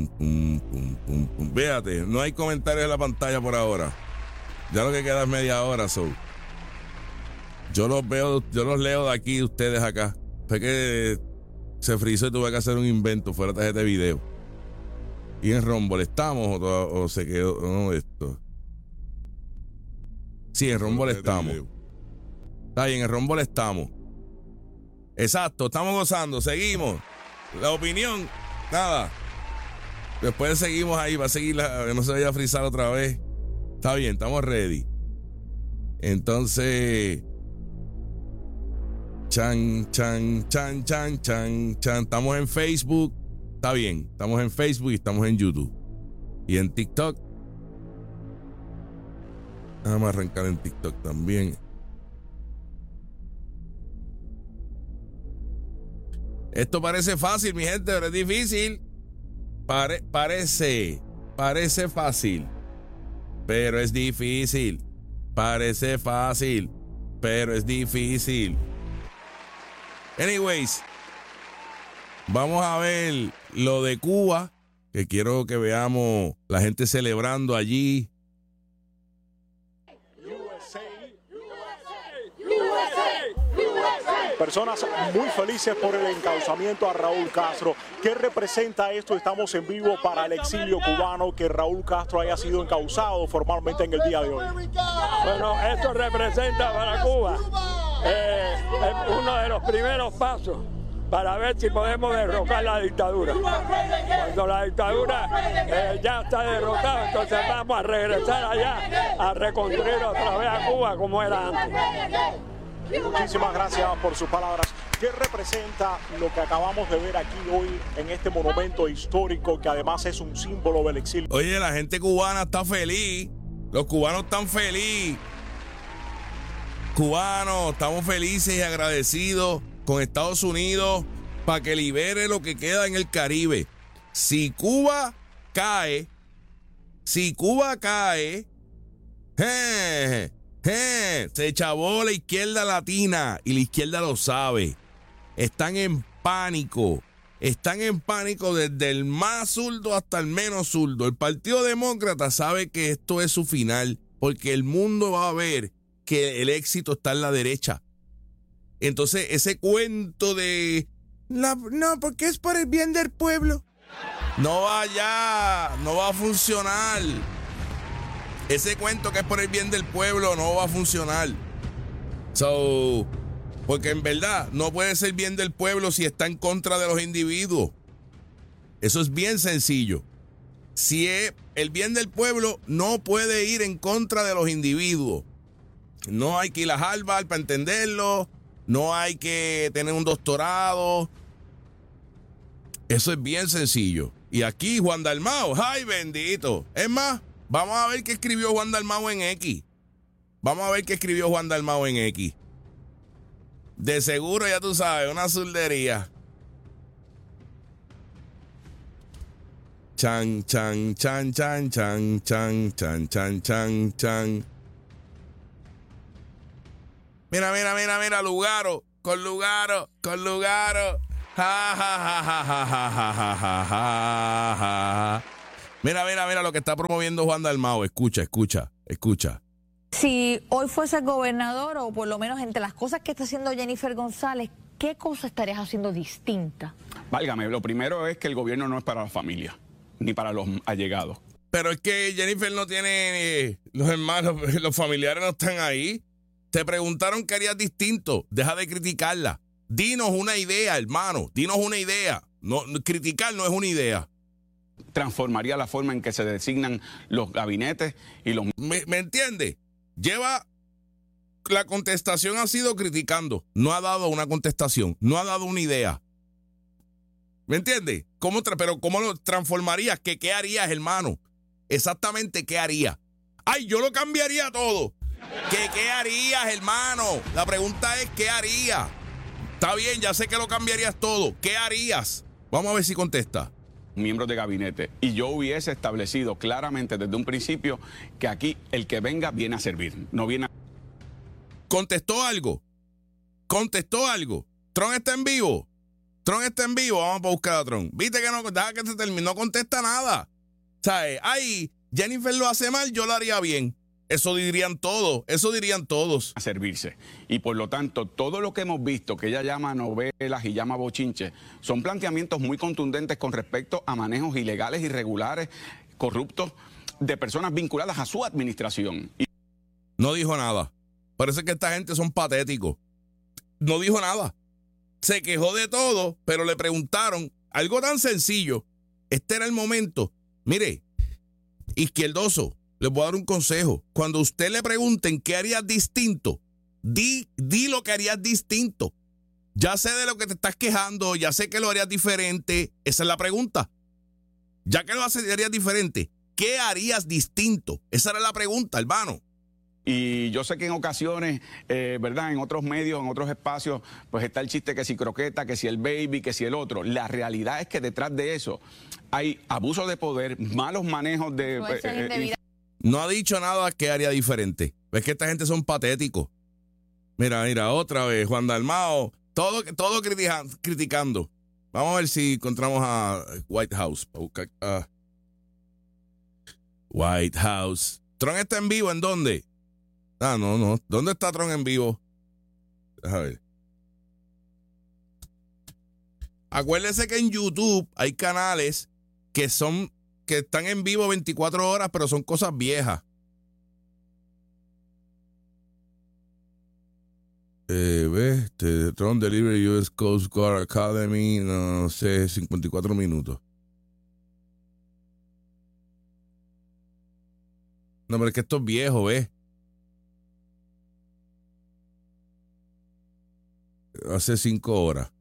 Véate, no hay comentarios en la pantalla por ahora. Ya lo que queda es media hora, yo los leo de aquí, ustedes acá. Fue que se frizó y tuve que hacer un invento fuera de este video. ¿Y en Rumble estamos o se quedó? No, esto. Sí, en Rumble estamos. Está bien, en Rumble estamos. Exacto, estamos gozando, seguimos. La opinión, nada. Después seguimos ahí, va a seguir, que no se vaya a frizar otra vez. Está bien, estamos ready. Entonces, chan. Estamos en Facebook. Está bien, estamos en Facebook y estamos en YouTube. Y en TikTok. Vamos a arrancar en TikTok también. Esto parece fácil, mi gente, pero es difícil. Parece fácil, pero es difícil. Parece fácil, pero es difícil. Anyways, vamos a ver lo de Cuba, que quiero que veamos la gente celebrando allí. Personas muy felices por el encauzamiento a Raúl Castro. ¿Qué representa esto? Estamos en vivo para el exilio cubano, que Raúl Castro haya sido encauzado formalmente en el día de hoy. Bueno, esto representa para Cuba uno de los primeros pasos para ver si podemos derrocar la dictadura. Cuando la dictadura ya está derrotada, entonces vamos a regresar allá a reconstruir otra vez a Cuba como era antes. Muchísimas gracias por sus palabras. ¿Qué representa lo que acabamos de ver aquí hoy en este monumento histórico, que además es un símbolo del exilio? Oye, la gente cubana está feliz. Los cubanos están felices. Cubanos, estamos felices y agradecidos con Estados Unidos para que libere lo que queda en el Caribe. Si Cuba cae, se chavó la izquierda latina y la izquierda lo sabe. Están en pánico desde el más zurdo hasta el menos zurdo. El Partido Demócrata sabe que esto es su final, porque el mundo va a ver que el éxito está en la derecha. Entonces ese cuento de no, porque es por el bien del pueblo, no va a funcionar. Ese cuento que es por el bien del pueblo no va a funcionar. Porque en verdad no puede ser bien del pueblo si está en contra de los individuos. Eso es bien sencillo. Si es el bien del pueblo, no puede ir en contra de los individuos. No hay que ir a Harvard para entenderlo. No hay que tener un doctorado. Eso es bien sencillo. Y aquí Juan Dalmau, ¡ay bendito! Es más, vamos a ver qué escribió Juan Dalmau en X. De seguro, ya tú sabes, una zurdería. Chan. Mira, Lugaro. Con Lugaro. Ja. Mira lo que está promoviendo Juan Dalmau. Escucha. Si hoy fuese gobernador, o por lo menos entre las cosas que está haciendo Jennifer González, ¿qué cosa estarías haciendo distinta? Válgame, lo primero es que el gobierno no es para la familia, ni para los allegados. Pero es que Jennifer no tiene los hermanos, los familiares no están ahí. Te preguntaron qué harías distinto. Deja de criticarla. Dinos una idea, hermano. Dinos una idea. No, criticar no es una idea. Transformaría la forma en que se designan los gabinetes y los... ¿Me entiendes? La contestación ha sido criticando. No ha dado una contestación. No ha dado una idea. ¿Me entiendes? Pero ¿cómo lo transformarías? ¿Qué harías, hermano? Exactamente, ¿qué harías? ¡Ay, yo lo cambiaría todo! ¿Qué harías, hermano? La pregunta es, ¿qué harías? Está bien, ya sé que lo cambiarías todo. ¿Qué harías? Vamos a ver si contesta. Miembros de gabinete. Y yo hubiese establecido claramente desde un principio que aquí el que venga viene a servir, no viene a... ¿Contestó algo? ¿Tron está en vivo? Trump está en vivo, vamos a buscar a Trump. Viste que no, deja que se termine, no contesta nada. ¿Sabes? Ay, Jennifer lo hace mal, yo lo haría bien. Eso dirían todos. A servirse. Y por lo tanto, todo lo que hemos visto, que ella llama novelas y llama bochinches, son planteamientos muy contundentes con respecto a manejos ilegales, irregulares, corruptos de personas vinculadas a su administración. No dijo nada. Parece que esta gente son patéticos. No dijo nada. Se quejó de todo, pero le preguntaron algo tan sencillo. Este era el momento. Mire, izquierdoso, les voy a dar un consejo. Cuando usted le pregunten qué harías distinto, di lo que harías distinto. Ya sé de lo que te estás quejando, ya sé que lo harías diferente. Esa es la pregunta. Ya que lo harías diferente, ¿qué harías distinto? Esa era la pregunta, hermano. Y yo sé que en ocasiones, ¿verdad? En otros medios, en otros espacios, pues está el chiste que si croqueta, que si el baby, que si el otro. La realidad es que detrás de eso hay abuso de poder, malos manejos de... No ha dicho nada que haría diferente. Es que esta gente son patéticos. Mira, otra vez, Juan Dalmao, todo criticando. Vamos a ver si encontramos a White House. White House. ¿Trump está en vivo en dónde? No. ¿Dónde está Trump en vivo? A ver. Acuérdese que en YouTube hay canales que están en vivo 24 horas, pero son cosas viejas. ¿Ves? Trump Delivery US Coast Guard Academy, no sé, 54 minutos. No, pero es que esto es viejo, ¿ves? Hace 5 horas.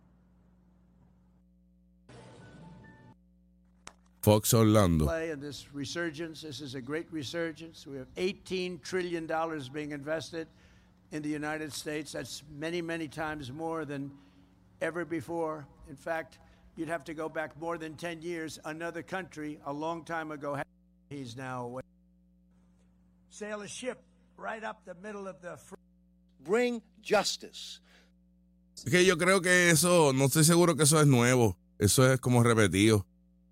Fox Orlando. This resurgence, this is a great resurgence. We have $18 trillion being invested in the United States. That's many, many times more than ever before. In fact, you'd have to go back more than 10 years. Another country, a long time ago, he's now away. Sail a ship right up the middle of the... Bring justice. Es que yo creo que eso, no estoy seguro que eso es nuevo. Eso es como repetido.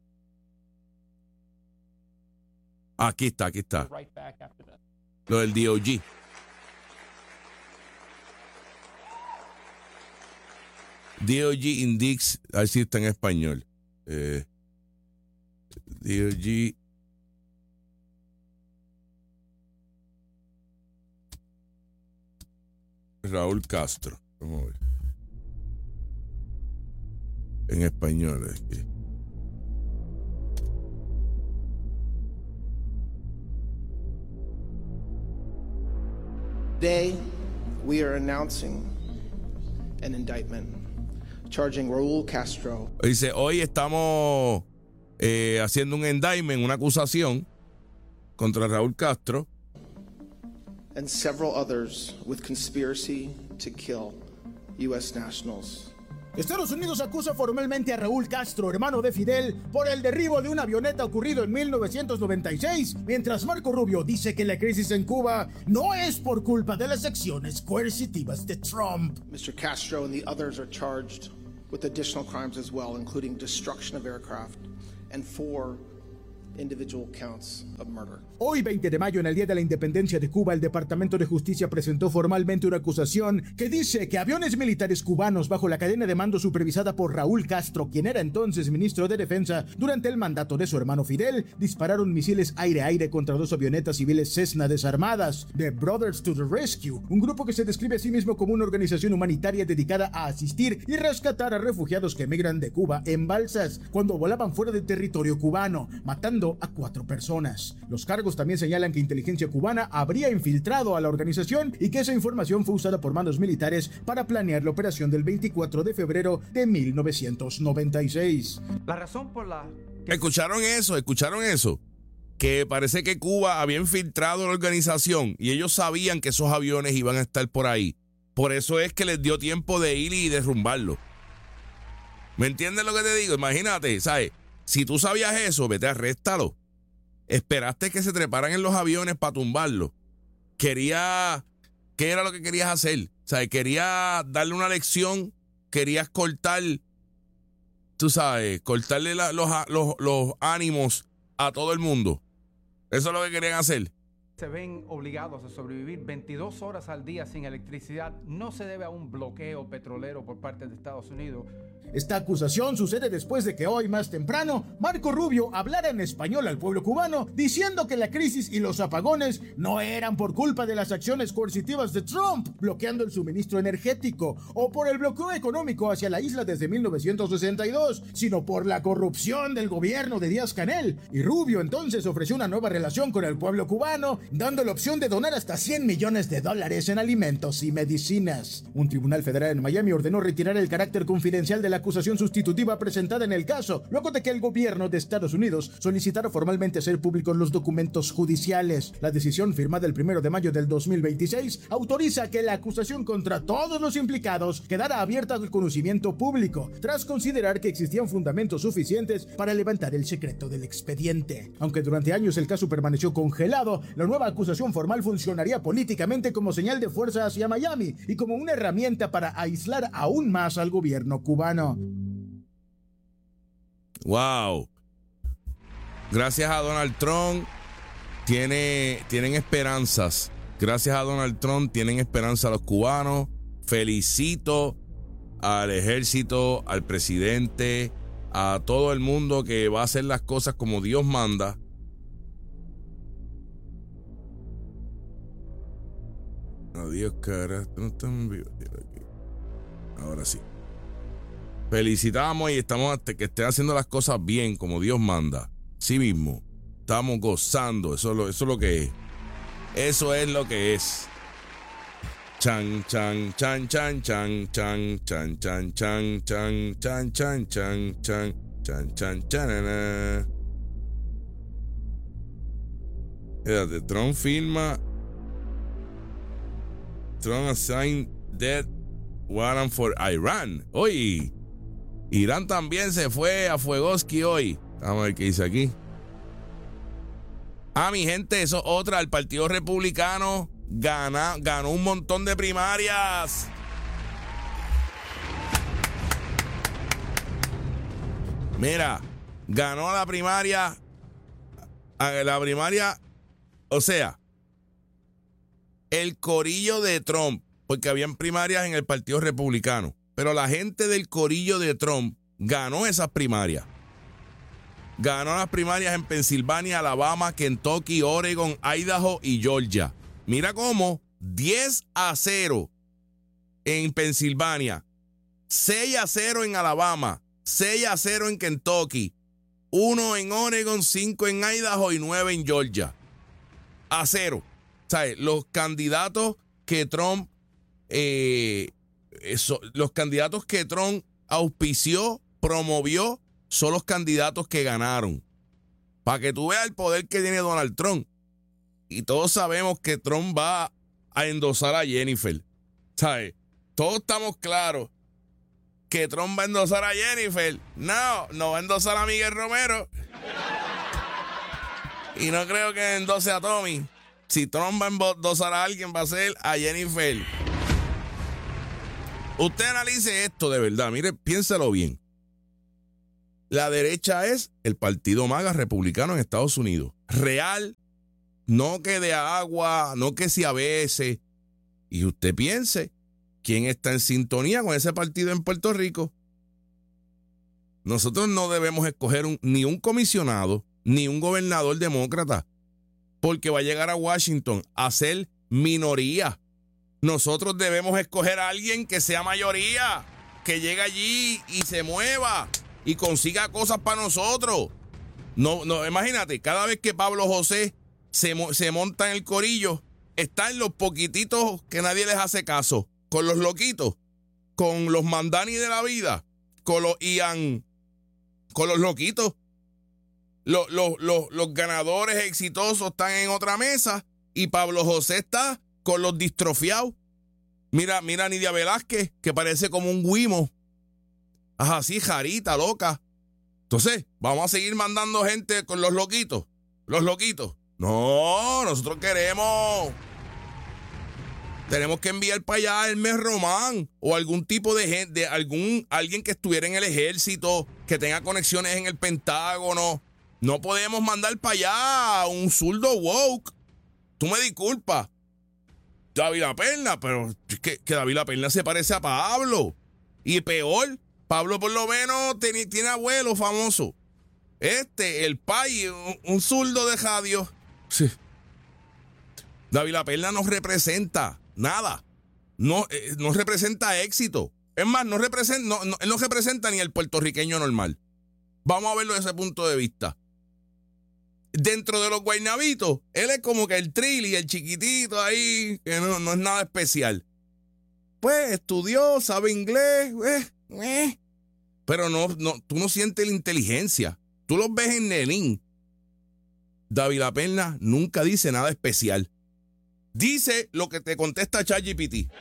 Aquí está. Lo del DOJ. DOJ Index, a ver si está en español. DOJ. Raúl Castro. Vamos a ver. En español. Today, we are announcing an indictment charging Raúl Castro. Dice, hoy estamos haciendo un indictment, una acusación contra Raúl Castro And several others with conspiracy to kill U.S. nationals. Estados Unidos acusa formalmente a Raúl Castro, hermano de Fidel, por el derribo de una avioneta ocurrido en 1996, mientras Marco Rubio dice que la crisis en Cuba no es por culpa de las acciones coercitivas de Trump. Mr. Castro and the others are charged with additional crimes as well, including destruction of aircraft and 4 individual counts of murder. Hoy, 20 de mayo, en el Día de la Independencia de Cuba, el Departamento de Justicia presentó formalmente una acusación que dice que aviones militares cubanos bajo la cadena de mando supervisada por Raúl Castro, quien era entonces ministro de Defensa durante el mandato de su hermano Fidel, dispararon misiles aire-aire contra 2 avionetas civiles Cessna desarmadas. The Brothers to the Rescue, un grupo que se describe a sí mismo como una organización humanitaria dedicada a asistir y rescatar a refugiados que emigran de Cuba en balsas cuando volaban fuera del territorio cubano, matando a 4 personas. Los cargos también señalan que inteligencia cubana habría infiltrado a la organización y que esa información fue usada por mandos militares para planear la operación del 24 de febrero de 1996. La razón por la... ¿Escucharon eso? Que parece que Cuba había infiltrado la organización y ellos sabían que esos aviones iban a estar por ahí. Por eso es que les dio tiempo de ir y derrumbarlo. ¿Me entiendes lo que te digo? Imagínate, ¿sabes? Si tú sabías eso, vete, arréstalo. Esperaste que se treparan en los aviones para tumbarlo. ¿Qué era lo que querías hacer? O sea, querías darle una lección, querías cortar tú sabes, cortarle los ánimos a todo el mundo. Eso es lo que querían hacer. Se ven obligados a sobrevivir 22 horas al día sin electricidad. No se debe a un bloqueo petrolero por parte de Estados Unidos. Esta acusación sucede después de que hoy más temprano Marco Rubio hablara en español al pueblo cubano diciendo que la crisis y los apagones no eran por culpa de las acciones coercitivas de Trump bloqueando el suministro energético o por el bloqueo económico hacia la isla desde 1962, sino por la corrupción del gobierno de Díaz-Canel. Y Rubio entonces ofreció una nueva relación con el pueblo cubano, dando la opción de donar hasta $100 millones en alimentos y medicinas. Un tribunal federal en Miami ordenó retirar el carácter confidencial de la acusación sustitutiva presentada en el caso, luego de que el gobierno de Estados Unidos solicitara formalmente hacer públicos los documentos judiciales. La decisión firmada el 1 de mayo del 2026 autoriza que la acusación contra todos los implicados quedara abierta al conocimiento público, tras considerar que existían fundamentos suficientes para levantar el secreto del expediente. Aunque durante años el caso permaneció congelado, la nueva acusación formal funcionaría políticamente como señal de fuerza hacia Miami y como una herramienta para aislar aún más al gobierno cubano. Wow. Gracias a Donald Trump tienen esperanzas. Gracias a Donald Trump tienen esperanza los cubanos. Felicito al ejército, al presidente, a todo el mundo que va a hacer las cosas como Dios manda. Adiós, cara. No están vivos. Ahora sí. Felicitamos y estamos hasta que estén haciendo las cosas bien, como Dios manda. Sí mismo. Estamos gozando. Eso es lo que es. Eso es lo que es. Chan, chan, chan, chan, chan, chan, chan, chan, chan, chan, chan, chan, chan, chan, chan, chan, chan. Fíjate, Trump firma. Trump assigned death warrant for Iran. Hoy Irán también se fue a Fuegoski hoy. Vamos a ver qué dice aquí. Mi gente, eso otra. El Partido Republicano ganó un montón de primarias. Mira, ganó la primaria. O sea, el corillo de Trump, porque habían primarias en el Partido Republicano, pero la gente del corillo de Trump ganó esas primarias. Ganó las primarias en Pensilvania, Alabama, Kentucky, Oregon, Idaho y Georgia. Mira cómo 10-0 en Pensilvania, 6-0 en Alabama, 6-0 en Kentucky, 1 en Oregon, 5 en Idaho y 9 en Georgia. 0. ¿Sabes? Los candidatos que Trump auspició, promovió, son los candidatos que ganaron. Para que tú veas el poder que tiene Donald Trump. Y todos sabemos que Trump va a endosar a Jennifer. ¿Sabes? Todos estamos claros que Trump va a endosar a Jennifer. No va a endosar a Miguel Romero. Y no creo que endose a Tommy. Si Trump va a endosar a alguien, va a ser a Jennifer. Usted analice esto de verdad. Mire, piénselo bien. La derecha es el partido MAGA republicano en Estados Unidos. Real, no que de agua, no que si a veces. Y usted piense, ¿quién está en sintonía con ese partido en Puerto Rico? Nosotros no debemos escoger ni un comisionado, ni un gobernador demócrata, porque va a llegar a Washington a ser minoría. Nosotros debemos escoger a alguien que sea mayoría, que llegue allí y se mueva y consiga cosas para nosotros. No, imagínate, cada vez que Pablo José se monta en el corillo, están los poquititos que nadie les hace caso, con los loquitos, con los Mandani de la vida, con los Ian, con los loquitos. Los ganadores exitosos están en otra mesa y Pablo José está con los distrofiados. Mira a Nidia Velázquez, que parece como un guimo. Así, jarita, loca. Entonces, vamos a seguir mandando gente con los loquitos. Los loquitos. No, nosotros queremos Tenemos que enviar para allá a Hermes Román o algún tipo de gente, alguien que estuviera en el ejército, que tenga conexiones en el Pentágono. No podemos mandar para allá a un zurdo woke. Tú me disculpas, David LaPerna, pero es que David LaPerna se parece a Pablo. Y peor, Pablo por lo menos tiene abuelo famoso. El pai, un zurdo de radio. Sí. David LaPerna no representa nada. No representa éxito. Es más, él no representa ni el puertorriqueño normal. Vamos a verlo desde ese punto de vista. Dentro de los guaynabitos, él es como que el trilli, el chiquitito ahí, que no es nada especial. Pues estudió, sabe inglés, pero tú no sientes la inteligencia. Tú los ves en Nelín. David LaPerna nunca dice nada especial. Dice lo que te contesta ChatGPT.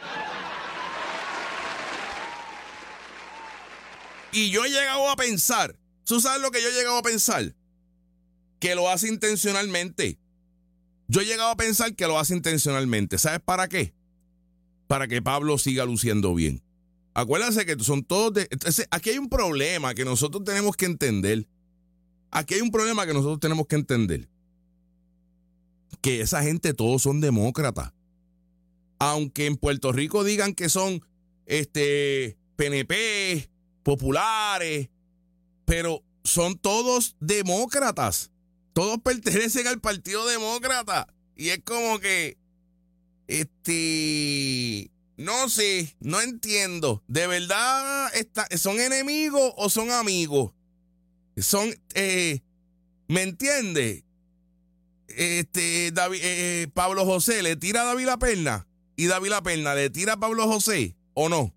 Y yo he llegado a pensar, ¿tú sabes lo que yo he llegado a pensar? Que lo hace intencionalmente. Yo he llegado a pensar que lo hace intencionalmente. ¿Sabes para qué? Para que Pablo siga luciendo bien. Acuérdense que son todos entonces, aquí hay un problema que nosotros tenemos que entender. Que esa gente todos son demócratas. Aunque en Puerto Rico digan que son PNP, populares, pero son todos demócratas. Todos pertenecen al Partido Demócrata. Y es como que no sé, no entiendo. ¿De verdad son enemigos o son amigos? ¿Me entiende? Pablo José le tira a David LaPerna y David LaPerna le tira a Pablo José, ¿o no?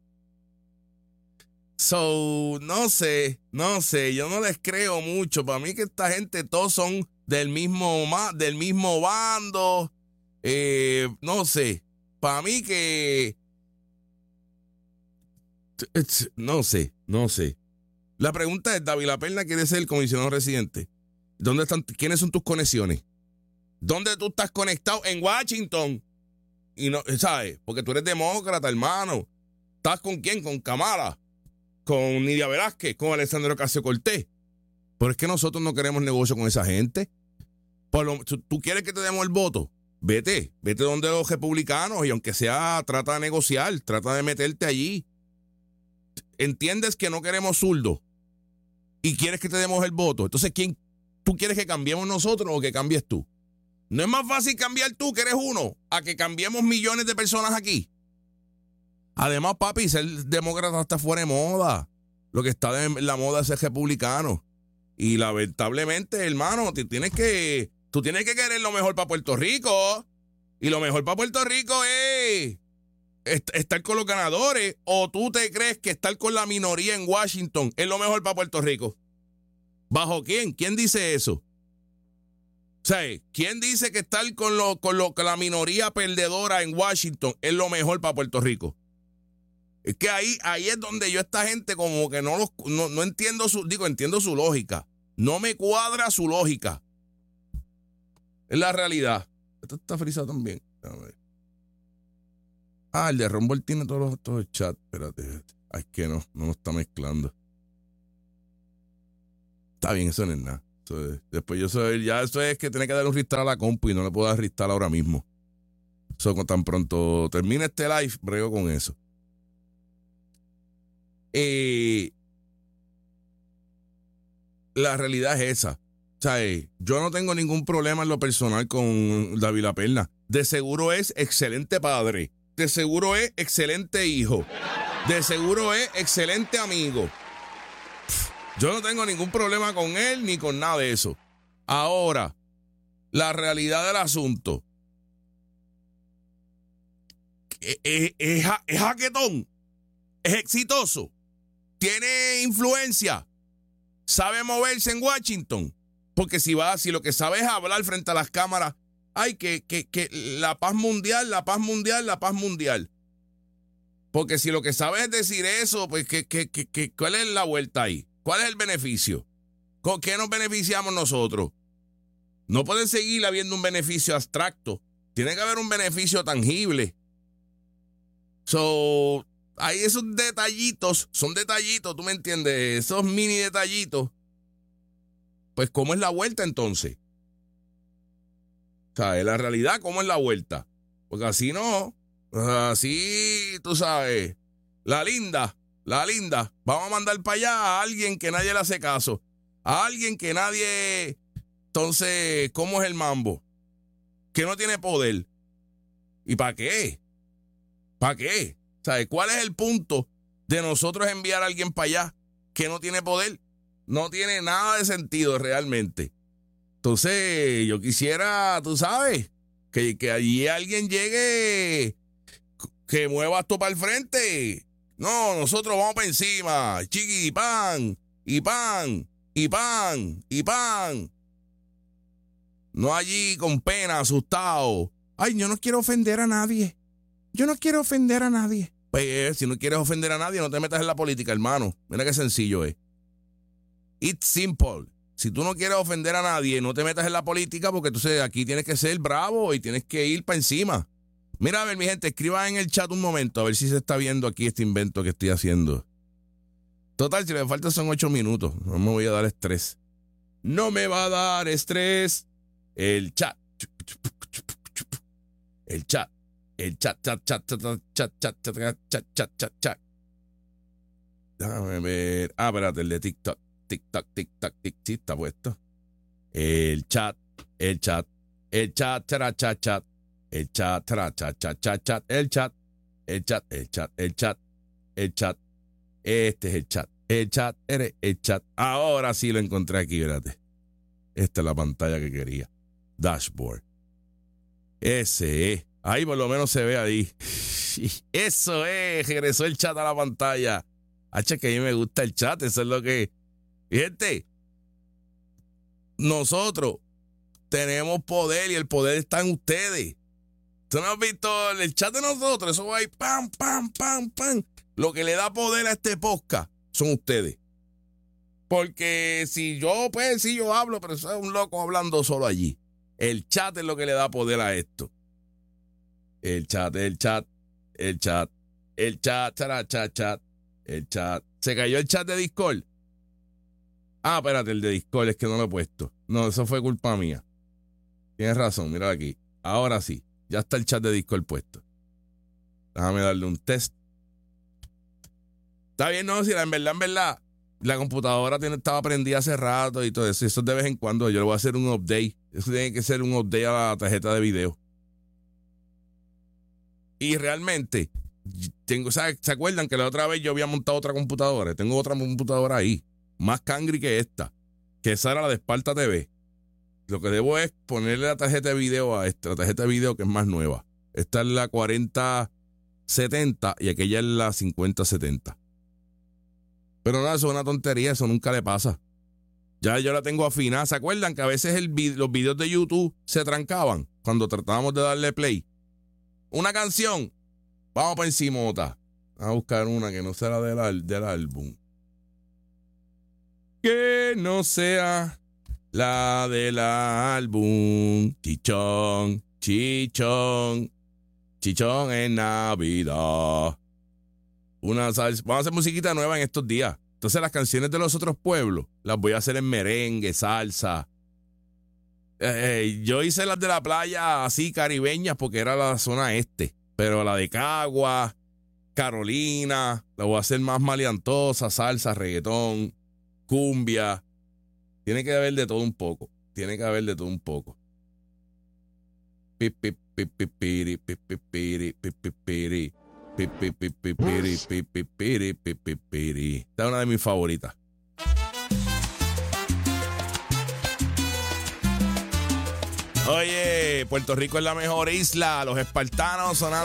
No sé, yo no les creo mucho. Para mí que esta gente todos son del mismo bando. No sé, para mí que no sé. La pregunta es, David LaPerna quiere ser el comisionado residente. ¿Quiénes son tus conexiones? ¿Dónde tú estás conectado? En Washington. Y no, ¿sabes? Porque tú eres demócrata, hermano. ¿Estás con quién? Con Kamala, con Nidia Velázquez, con Alexandria Ocasio-Cortez. Pero es que nosotros no queremos negocio con esa gente. ¿Tú quieres que te demos el voto? Vete donde los republicanos, y aunque sea, trata de negociar, trata de meterte allí. ¿Entiendes que no queremos zurdos? Y quieres que te demos el voto. Entonces, ¿tú quieres que cambiemos nosotros o que cambies tú? ¿No es más fácil cambiar tú, que eres uno, a que cambiemos millones de personas aquí? Además, papi, ser demócrata está fuera de moda. Lo que está de la moda es ser republicano. Y lamentablemente, hermano, tú tienes que querer lo mejor para Puerto Rico. Y lo mejor para Puerto Rico es estar con los ganadores. ¿O tú te crees que estar con la minoría en Washington es lo mejor para Puerto Rico? ¿Bajo quién? ¿Quién dice eso? O sea, ¿quién dice que estar con la minoría perdedora en Washington es lo mejor para Puerto Rico? Es que ahí es donde yo esta gente como que no entiendo entiendo su lógica. No me cuadra su lógica. Es la realidad. Esto está frisado también. A ver. El de Rumble tiene todos los chats. Espérate. Es que no está mezclando. Está bien, eso no es nada. Después eso es que tiene que darle un restart a la compu y no le puedo dar restart ahora mismo. Con tan pronto termine este live, brego con eso. La realidad es esa. O sea, yo no tengo ningún problema en lo personal con David LaPerna. De seguro es excelente padre. De seguro es excelente hijo. De seguro es excelente amigo. Yo no tengo ningún problema con él ni con nada de eso. Ahora, la realidad del asunto es jaquetón, es exitoso, tiene influencia, sabe moverse en Washington. Porque si lo que sabe es hablar frente a las cámaras, que la paz mundial. Porque si lo que sabe es decir eso, pues ¿cuál es la vuelta ahí? ¿Cuál es el beneficio? ¿Con qué nos beneficiamos nosotros? No puede seguir habiendo un beneficio abstracto. Tiene que haber un beneficio tangible. So, hay esos detallitos, son detallitos, ¿tú me entiendes? Esos mini detallitos. Pues, ¿cómo es la vuelta entonces? O sea, en la realidad, ¿cómo es la vuelta? Porque así no, así, tú sabes, la linda, vamos a mandar para allá a alguien que nadie le hace caso, a alguien que nadie, entonces, ¿cómo es el mambo? Que no tiene poder. ¿Y para qué? ¿Para qué? ¿Sabes cuál es el punto de nosotros enviar a alguien para allá que no tiene poder? No tiene nada de sentido realmente. Entonces, yo quisiera, tú sabes, que allí alguien llegue, que mueva esto para el frente. No, nosotros vamos para encima. Chiqui, y pan, y pan, y pan, y pan. No allí con pena, asustado. Ay, yo no quiero ofender a nadie. Yo no quiero ofender a nadie. Pues, si no quieres ofender a nadie, no te metas en la política, hermano. Mira qué sencillo es. It's simple. Si tú no quieres ofender a nadie, no te metas en la política porque entonces aquí tienes que ser bravo y tienes que ir para encima. Mira, a ver, mi gente, escriban en el chat un momento a ver si se está viendo aquí este invento que estoy haciendo. Total, si me faltan son 8 minutos. No me voy a dar estrés. No me va a dar estrés. El chat. El chat. El chat. Déjame ver. Ah, espérate, el de TikTok. TikTok, sí está puesto. El chat, el chat, el chat, el chat, el chat, el chat, el chat, el chat, el chat, el chat. Este es el chat, eres el chat. Ahora sí lo encontré aquí, espérate. Esta es la pantalla que quería. Dashboard. Ese es. Ahí por lo menos se ve ahí. Eso es. Regresó el chat a la pantalla. Hacha, que a mí me gusta el chat. Eso es lo que... Gente, nosotros tenemos poder y el poder está en ustedes. ¿Tú no has visto el chat de nosotros? Eso va ahí, pam, pam, pam, pam. Lo que le da poder a este podcast son ustedes. Porque si yo, pues, sí yo hablo, pero soy un loco hablando solo allí. El chat es lo que le da poder a esto. El chat, el chat, el chat, el chat, chat, el chat. ¿Se cayó el chat de Discord? Ah, espérate, el de Discord es que no lo he puesto. No, eso fue culpa mía. Tienes razón, mira aquí. Ahora sí, ya está el chat de Discord puesto. Déjame darle un test. Está bien, no, si en verdad, la computadora estaba prendida hace rato y todo eso. Eso de vez en cuando yo le voy a hacer un update. Eso tiene que ser un update a la tarjeta de video. Y realmente, ¿se acuerdan que la otra vez yo había montado otra computadora? Tengo otra computadora ahí. Más cangri que esta, que esa era la de Sparta TV. Lo que debo es ponerle la tarjeta de video a esta, la tarjeta de video que es más nueva. Esta es la 4070 y aquella es la 5070. Pero nada, eso es una tontería, eso nunca le pasa. Ya yo la tengo afinada. ¿Se acuerdan que a veces los videos de YouTube se trancaban cuando tratábamos de darle play? Una canción, vamos para encimota. Vamos a buscar una que no sea la del álbum. Que no sea la del álbum. Chichón, chichón, chichón en Navidad. Una salsa. Vamos a hacer musiquita nueva en estos días. Entonces las canciones de los otros pueblos las voy a hacer en merengue, salsa. Yo hice las de la playa así caribeñas porque era la zona este. Pero la de Cagua, Carolina, la voy a hacer más maleantosa, salsa, reggaetón, cumbia. Tiene que haber de todo un poco. Tiene que haber de todo un poco. Esta es una de mis favoritas. Oye, Puerto Rico es la mejor isla. Los espartanos sonando